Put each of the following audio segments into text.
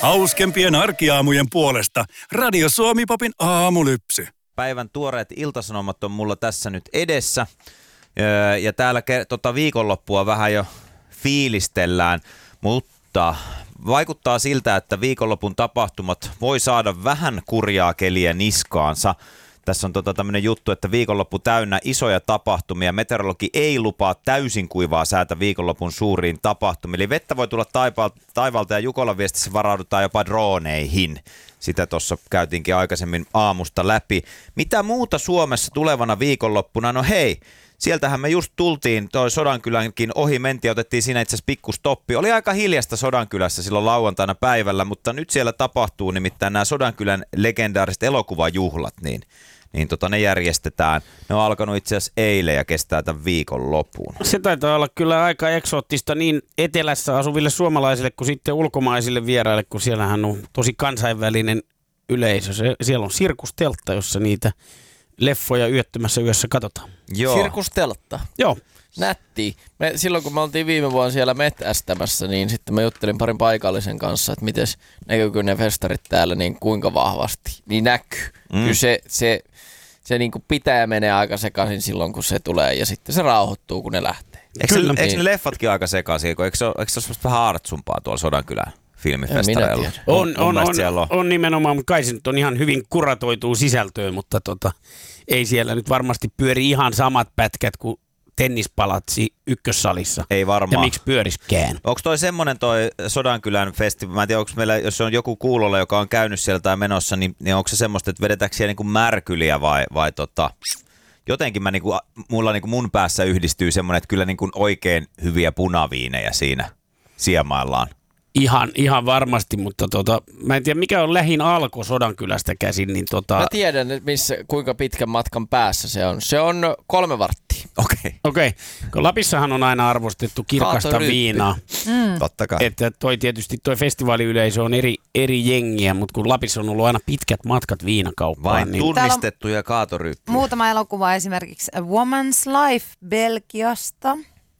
Hauskempien arkiaamujen puolesta Radio Suomi-popin aamulypsy. Päivän tuoreet iltasanomat on mulla tässä nyt edessä. Ja täällä viikonloppua vähän jo fiilistellään, mutta vaikuttaa siltä, että viikonlopun tapahtumat voi saada vähän kurjaa keliä niskaansa. Tässä on tämmöinen juttu, että viikonloppu täynnä isoja tapahtumia. Meteorologi ei lupaa täysin kuivaa säätä viikonlopun suuriin tapahtumiin. Eli vettä voi tulla taivaalta ja Jukolan viestissä varaudutaan jopa droneihin. Sitä tuossa käytiinkin aikaisemmin aamusta läpi. Mitä muuta Suomessa tulevana viikonloppuna? No hei, sieltähän me just tultiin, toi Sodankylänkin ohi mentiin, otettiin siinä itse asiassa pikkustoppi. Oli aika hiljasta Sodankylässä silloin lauantaina päivällä, mutta nyt siellä tapahtuu nimittäin nämä Sodankylän legendaariset elokuvajuhlat, niin ne järjestetään. Ne on alkanut itse asiassa eilen ja kestää tämän viikonlopun. Se taitaa olla kyllä aika eksoottista niin etelässä asuville suomalaisille kuin sitten ulkomaisille vieraille, kun siellähän on tosi kansainvälinen yleisö. Siellä on sirkusteltta, jossa niitä leffoja yöttömässä yössä katsotaan. Joo. Sirkusteltta? Joo. Nätti. Silloin kun me oltiin viime vuonna siellä metästämässä, niin sitten mä juttelin parin paikallisen kanssa, että miten näkyykö ne festarit täällä niin kuinka vahvasti. Niin näkyy. Kyllä se niin kuin pitää ja menee aika sekaisin silloin, kun se tulee ja sitten se rauhoittuu, kun ne lähtee. Eikö ne leffatkin aika sekaisin? Eikö se ole vähän aartsumpaa tuolla Sodankylän filmifestareilla? On nimenomaan, mutta kai se nyt on ihan hyvin kuratoituu sisältöön, mutta ei siellä nyt varmasti pyöri ihan samat pätkät kuin tennispalatsi ykkössalissa. Ei varmaan. Ja miksi pyöriskään? Onko toi semmoinen toi Sodankylän festivaali? Mä en tiedä, onko meillä, jos on joku kuulolla, joka on käynyt siellä tai menossa, niin onko se semmoista, että vedetäänkö siellä niinku märkyliä vai jotenkin mulla mun päässä yhdistyy semmoinen, että kyllä niinku oikein hyviä punaviinejä siinä siemaillaan. Ihan varmasti, mutta mä en tiedä mikä on lähin alko Sodankylästä käsin. Niin Mä tiedän, kuinka pitkän matkan päässä se on. Se on 3 varttia. Okei. Kun Lapissahan on aina arvostettu kirkasta viinaa. Totta kai. Että tietysti toi festivaaliyleisö on eri jengiä, mutta kun Lapissa on ollut aina pitkät matkat viinakauppaan. Vain tunnistettuja kaatoryyppiä. Muutama elokuva esimerkiksi A Woman's Life Belgiasta.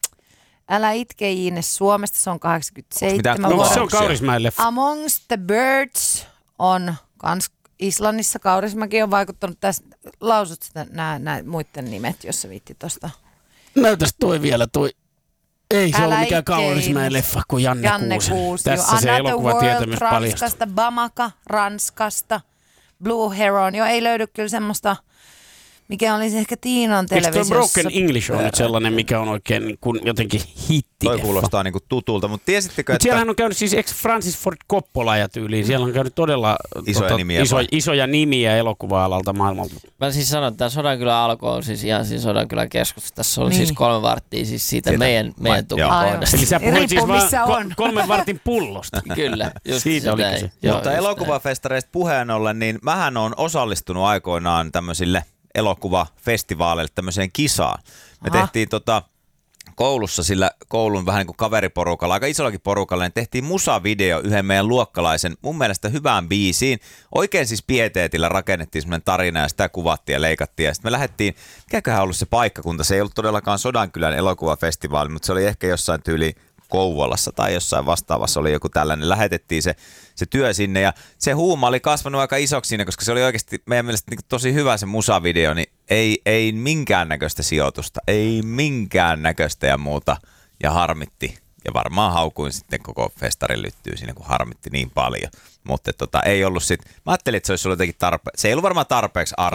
Älä itke Ines Suomesta, se on 87 vuotta. Se on Kaurismäen leffa. Amongst the Birds on kans Islannissa. Kaurismäki on vaikuttanut tässä. Lausut sitä nämä muiden nimet, jos sä viitti tosta. Näytäs toi vielä toi. Ei se ole mikään Kaurismäen leffa kuin Janne Kuusi. Tässä se elokuvatietämys paljastuu. Ranskasta, Bamaka, Ranskasta, Blue Heron. Ei löydy kyllä semmoista, mikä olisi ehkä Tiinan televisiossa. Eikö Broken English on nyt sellainen, mikä on oikein niin kuin jotenkin hitti? Toi kuulostaa niin kuin tutulta, mutta tiesittekö, että siellähän on käynyt siis Francis Ford Coppola ja tyyliin. Siellä on käynyt todella isoja nimiä elokuva-alalta maailmalta. Mä siis sanon, että tämä Sodankylän alku on siis ihan siis Sodankylän keskusta. Tässä on siis 3 varttia siis siitä meidän tukipohdasta. Eli sä puhuit siis vaan 3 vartin pullosta. Kyllä, just siitä oli kyse. Mutta elokuvafestareista puheen ollen, niin mähän on osallistunut aikoinaan tämmöisille elokuvafestivaaleille tämmöiseen kisaan. Me tehtiin koulussa sillä koulun vähän niin kuin kaveriporukalla, aika isollakin porukalla, niin tehtiin musavideo yhden meidän luokkalaisen, mun mielestä hyvään biisiin. Oikein siis pieteetillä rakennettiin semmoinen tarina ja sitä kuvattiin ja leikattiin. Ja sitten me lähdettiin, mikäköhän ollut se paikkakunta, se ei ollut todellakaan Sodankylän elokuvafestivaali, mutta se oli ehkä jossain tyyli Kouvolassa tai jossain vastaavassa oli joku tällainen. Lähetettiin se työ sinne ja se huuma oli kasvanut aika isoksi siinä, koska se oli oikeasti meidän mielestä niin tosi hyvä se musavideo, niin ei minkäännäköistä sijoitusta, ei minkäännäköistä ja muuta ja harmitti. Ja varmaan haukuin sitten koko festarin lyttyy siinä, kun harmitti niin paljon. Mutta ei ollut sitten, mä ajattelin, että se olisi ollut jotenkin se ei ollut varmaan tarpeeksi